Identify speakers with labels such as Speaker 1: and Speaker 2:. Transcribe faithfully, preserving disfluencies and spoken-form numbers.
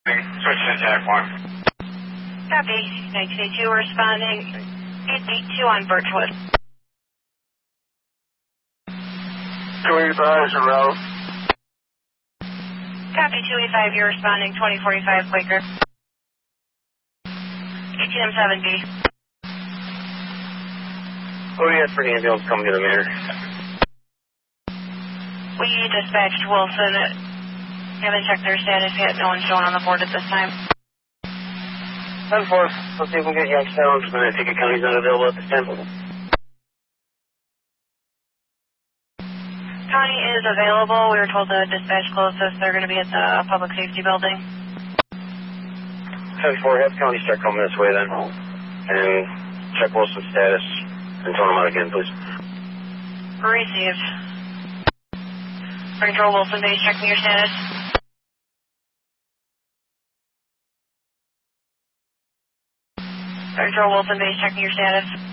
Speaker 1: Switch to Jaguar.
Speaker 2: Copy. nineteen eighty-two responding. eight eighty-two on Birchwood.
Speaker 1: two eighty-five is en route.
Speaker 2: Copy. two eighty-five, you're responding. twenty forty-five Quaker. eighteen M seven B.
Speaker 1: Oh, yes, for the ambulance, come get him here.
Speaker 2: We dispatched Wilson. Haven't checked their status yet. No one's showing on the board at this time.
Speaker 1: ten four, let's see if we can get Youngstown. I think the county's not available at this time.
Speaker 2: County is available. We were told to dispatch closest. They're going to be at the public safety building.
Speaker 1: ten four, have county start coming this way then. And check Wilson's status and tone him out again, please.
Speaker 2: Received. Control Wilson base, checking your status. Control Wilson base, checking your status.